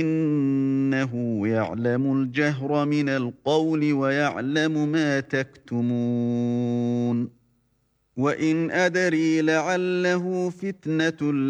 إنه يعلم الجهر من القول ويعلم ما تكتمون وإن أدري لعله فتنة